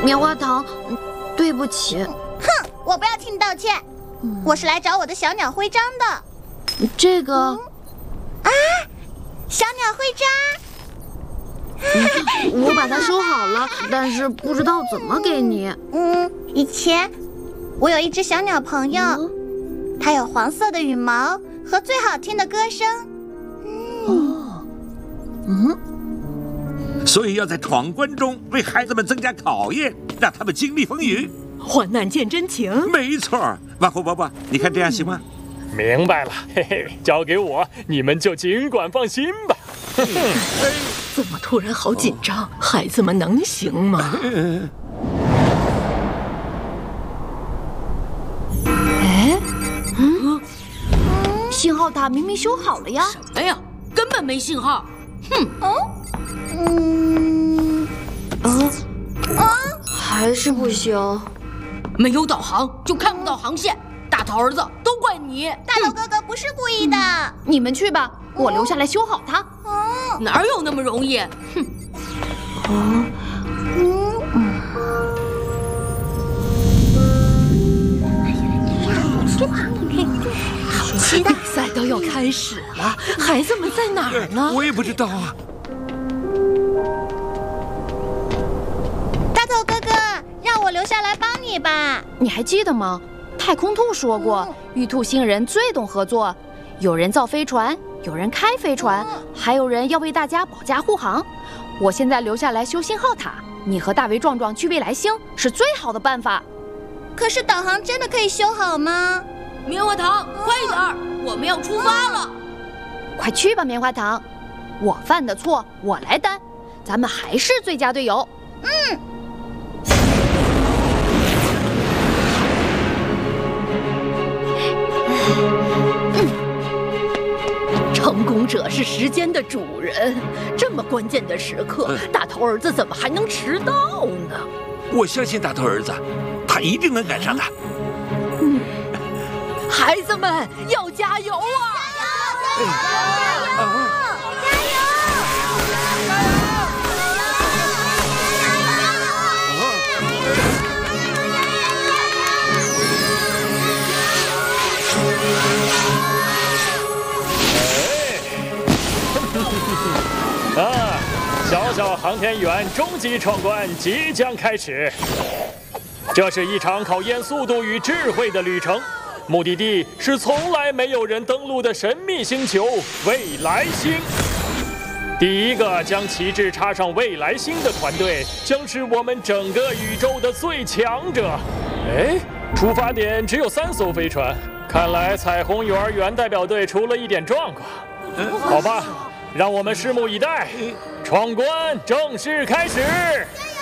棉花糖，对不起。 哼，我不要听你道歉，我是来找我的小鸟徽章的。 这个， 小鸟徽章。 我把它收好了，但是不知道怎么给你。 以前我有一只小鸟朋友，它有黄色的羽毛和最好听的歌声。 所以要在闯关中为孩子们增加考验，让他们经历风雨， 患难见真情。 没错，瓦胡伯伯，你看这样行吗？ 明白了，嘿嘿，交给我，你们就尽管放心吧。 怎么突然好紧张？孩子们能行吗？ 信号塔明明修好了呀！ 哎呀，根本没信号。 还是不行。 没有导航就看不到航线，大头儿子都怪你。 大头哥哥不是故意的。 你们去吧，我留下来修好它。 哪有那么容易？ 比赛都要开始了，孩子们在哪儿呢？ 我也不知道啊。 大头哥哥，让我留下来帮你吧。 你还记得吗？太空兔说过，玉兔星人最懂合作。有人造飞船，有人开飞船，还有人要为大家保驾护航。我现在留下来修信号塔，你和大为壮壮去未来星是最好的办法。 可是导航真的可以修好吗？ 棉花糖，快点儿，我们要出发了。 快去吧，棉花糖，我犯的错我来担，咱们还是最佳队友。 成功者是时间的主人，这么关键的时刻，大头儿子怎么还能迟到呢？ 我相信大头儿子，他一定能赶上的。 孩子们要加油啊！ 小小航天员终极闯关即将开始。这是一场考验速度与智慧的旅程，目的地是从来没有人登陆的神秘星球未来星。第一个将旗帜插上未来星的团队，将是我们整个宇宙的最强者。出发点只有3艘飞船，看来彩虹幼儿园代表队出了一点状况。好吧，让我们拭目以待，闯关正式开始。